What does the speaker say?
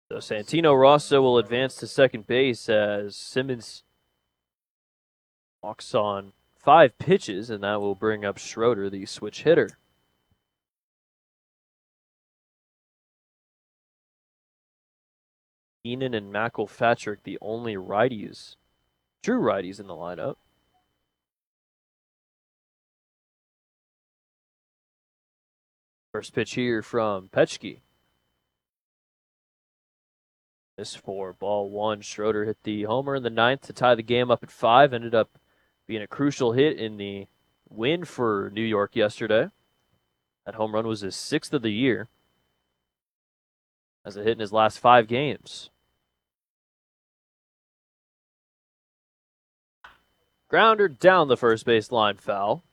So Santino Rosso will advance to second base as Simmons walks on 5 pitches, and that will bring up Schroeder, the switch hitter. Keenan and McElpatrick, the only righties, true righties in the lineup. First pitch here from Petchke. This for ball one. Schroeder hit the homer in the ninth to tie the game up at 5. Ended up being a crucial hit in the win for New York yesterday. That home run was his 6th of the year, as a hit in his last 5 games. Grounder down the first base line, foul.